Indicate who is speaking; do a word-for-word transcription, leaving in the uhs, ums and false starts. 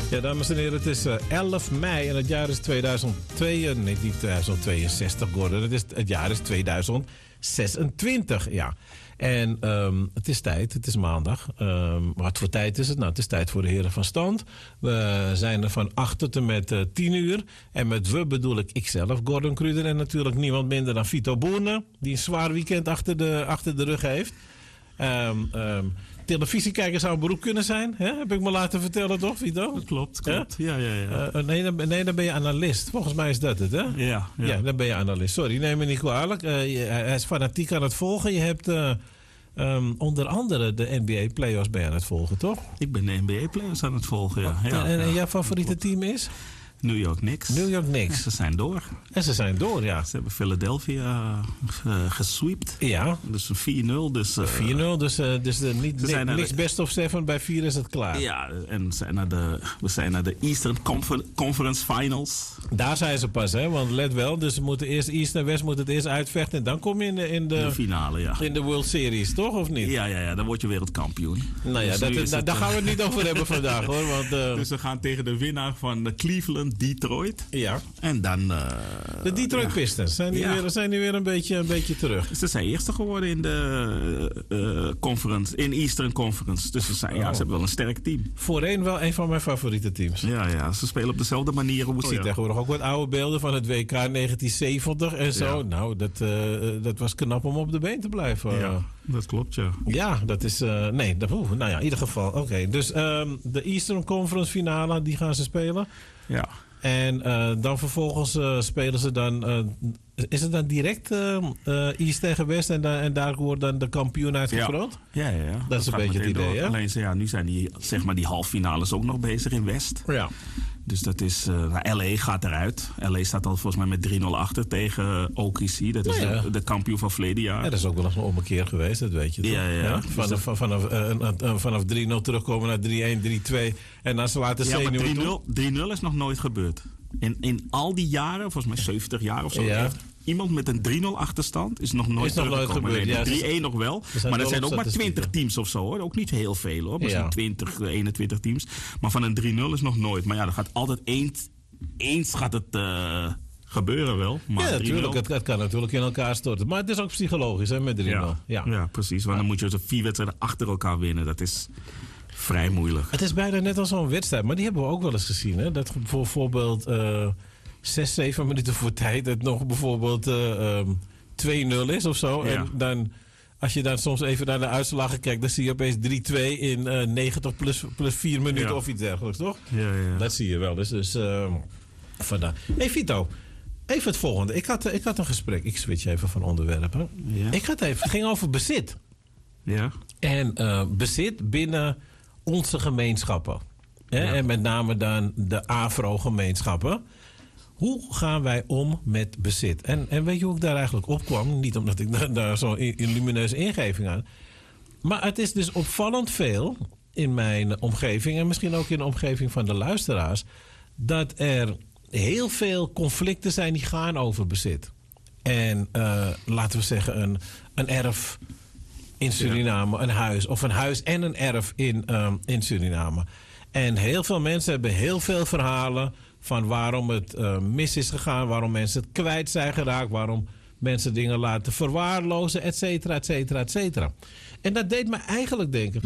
Speaker 1: Ja, dames en heren, het is uh, elf mei en het jaar is tweeduizend twee, nee, niet tweeduizend tweeënzestig geworden. Het, is, het jaar is tweeduizend zesentwintig, ja. En um, het is tijd, het is maandag. Um, wat voor tijd is het? Nou, het is tijd voor de heren van stand. We zijn er van acht tot en met uh, tien uur. En met we bedoel ik ikzelf, Gordon Kruder. En natuurlijk niemand minder dan Vito Boerne, die een zwaar weekend achter de, achter de rug heeft. Um, um, Televisiekijker zou een beroep kunnen zijn, hè? Heb ik me laten vertellen, toch, Vito?
Speaker 2: Dat klopt, klopt. Ja, ja, ja. ja.
Speaker 1: Uh, nee, dan, nee, dan ben je analist. Volgens mij is dat het, hè?
Speaker 2: Ja, ja.
Speaker 1: ja dan ben je analist. Sorry, neem me niet kwalijk. Uh, je, hij is fanatiek aan het volgen. Je hebt uh, um, onder andere de N B A Playoffs bij aan het volgen, toch?
Speaker 2: Ik ben de N B A Playoffs aan het volgen, ja. ja,
Speaker 1: en, en, en
Speaker 2: ja.
Speaker 1: jouw favoriete team is?
Speaker 2: New York Knicks.
Speaker 1: New York Knicks.
Speaker 2: Ze zijn door.
Speaker 1: En ze zijn door, ja.
Speaker 2: Ze hebben Philadelphia uh, gesweept.
Speaker 1: Ja.
Speaker 2: Dus vier nul. Dus, uh,
Speaker 1: vier nul, dus, uh, dus de, niet,
Speaker 2: we zijn
Speaker 1: niks
Speaker 2: de,
Speaker 1: best of seven. Bij vier is het klaar.
Speaker 2: Ja, en zijn naar de, we zijn naar de Eastern Confer- Conference Finals.
Speaker 1: Daar zijn ze pas, hè. Want let wel, dus ze moeten eerst East en West moeten het eerst uitvechten. En dan kom je in de, in de,
Speaker 2: de finale, ja.
Speaker 1: In de World Series, toch? Of niet?
Speaker 2: Ja, ja, ja. Dan word je wereldkampioen.
Speaker 1: Nou ja,
Speaker 2: dus
Speaker 1: dat,
Speaker 2: dat,
Speaker 1: da, daar gaan we het niet over hebben vandaag, hoor. Want, uh,
Speaker 2: dus we gaan tegen de winnaar van Cleveland, Detroit.
Speaker 1: Ja.
Speaker 2: En dan... Uh,
Speaker 1: de Detroit ja. Pistons. Zijn die, ja. weer, zijn die weer een beetje, een beetje terug?
Speaker 2: Ze zijn eerste geworden in de uh, conference, in Eastern Conference. Dus ze, zijn, oh. ja, ze hebben wel een sterk team.
Speaker 1: Voorheen wel een van mijn favoriete teams.
Speaker 2: Ja, ja, ze spelen op dezelfde manier. Hoe
Speaker 1: Ik zie tegenwoordig ook wat oude beelden van het W K negentien zeventig en zo. Ja. Nou, dat, uh, dat was knap om op de been te blijven.
Speaker 2: Ja, dat klopt, ja.
Speaker 1: Ja, dat is... Uh, nee, dat, oeh, nou ja, in ieder geval. Oké, okay. Dus um, de Eastern Conference finale, die gaan ze spelen.
Speaker 2: Ja.
Speaker 1: En uh, dan vervolgens uh, spelen ze dan... Uh, is het dan direct uh, uh, East tegen West en, da- en daar wordt dan de kampioen uitgekroond?
Speaker 2: Ja, ja, ja. ja.
Speaker 1: Dat, dat is een beetje het idee, door. Hè?
Speaker 2: Alleen ja, nu zijn die, zeg maar, die halffinales ook nog bezig in West.
Speaker 1: Ja.
Speaker 2: Dus dat is... Uh, nou, L A gaat eruit. L A staat al volgens mij met drie nul achter tegen O K C. Dat is ja, ja. de, de kampioen van verleden jaar.
Speaker 1: Ja, dat is ook wel eens een ommekeer geweest, dat weet je toch?
Speaker 2: Ja, ja. ja.
Speaker 1: Vanaf, dus dat... vanaf, uh, uh, uh, vanaf drie nul terugkomen naar drie een, drie twee. En dan ze laten zenuwen
Speaker 2: ja, maar drie nul is nog nooit gebeurd. In, in al die jaren, volgens mij zeventig jaar of zo...
Speaker 1: Ja.
Speaker 2: Heeft iemand met een drie nul achterstand is nog nooit,
Speaker 1: is nog nooit gebeurd.
Speaker 2: Nee,
Speaker 1: ja,
Speaker 2: drie een nog wel. Maar er zijn ook maar twintig teams of zo, hoor. Ook niet heel veel, hoor. Misschien ja. twintig, eenentwintig teams. Maar van een drie nul is nog nooit. Maar ja, er gaat altijd eens... Eens gaat het... Uh, gebeuren wel. Maar
Speaker 1: ja, natuurlijk. Het, het kan natuurlijk in elkaar storten. Maar het is ook psychologisch, hè, met drie nul.
Speaker 2: Ja, ja. ja, precies. Want dan moet je zo vier wedstrijden achter elkaar winnen. Dat is... vrij moeilijk.
Speaker 1: Het is bijna net als zo'n wedstrijd, maar die hebben we ook wel eens gezien. Hè? Dat bijvoorbeeld uh, zes, zeven minuten voor tijd het nog bijvoorbeeld uh, um, twee nul is of zo. Ja. En dan, als je dan soms even naar de uitslagen kijkt, dan zie je opeens drie twee in uh, negentig plus, plus vier minuten ja. of iets dergelijks, toch?
Speaker 2: Ja, ja.
Speaker 1: Dat zie je wel. Dus, dus uh, vandaar. Hey Vito, even het volgende. Ik had, ik had een gesprek. Ik switch even van onderwerpen. Ja. Ik had even, het ging over bezit.
Speaker 2: Ja.
Speaker 1: En uh, bezit binnen onze gemeenschappen. Hè? Ja. En met name dan de Afro-gemeenschappen. Hoe gaan wij om met bezit? En, en weet je hoe ik daar eigenlijk op kwam? Niet omdat ik daar, daar zo'n lumineuze ingeving aan. Maar het is dus opvallend veel in mijn omgeving... en misschien ook in de omgeving van de luisteraars... dat er heel veel conflicten zijn die gaan over bezit. En uh, laten we zeggen een, een erf... in Suriname, ja. een huis. Of een huis en een erf in, um, in Suriname. En heel veel mensen hebben heel veel verhalen... van waarom het uh, mis is gegaan... waarom mensen het kwijt zijn geraakt... waarom mensen dingen laten verwaarlozen, et cetera, et cetera, et cetera. En dat deed me eigenlijk denken...